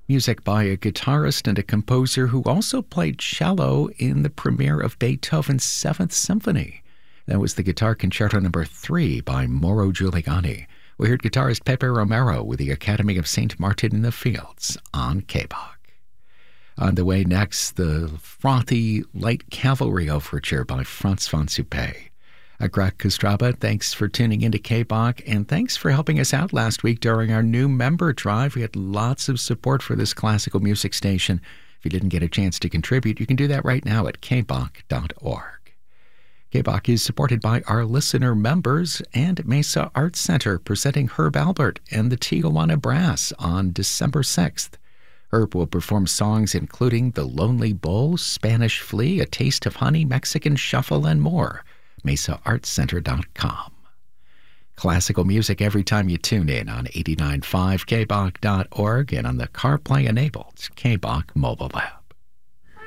Music by a guitarist and a composer who also played cello in the premiere of Beethoven's Seventh Symphony. That was the Guitar Concerto No. 3 by Mauro Giuliani. We heard guitarist Pepe Romero with the Academy of St. Martin in the Fields on KBOC. On the way next, the frothy Light Cavalry Overture by Franz von Suppé. Greg Kostraba, thanks for tuning into KBOC, and thanks for helping us out last week during our new member drive. We had lots of support for this classical music station. If you didn't get a chance to contribute, you can do that right now at kbok.org. KBOC is supported by our listener members and Mesa Arts Center, presenting Herb Alpert and the Tijuana Brass on December 6th. Herb will perform songs including The Lonely Bull, Spanish Flea, A Taste of Honey, Mexican Shuffle, and more. MesaArtsCenter.com. Classical music every time you tune in on 89.5 kbok.org and on the CarPlay-enabled KBOC mobile app.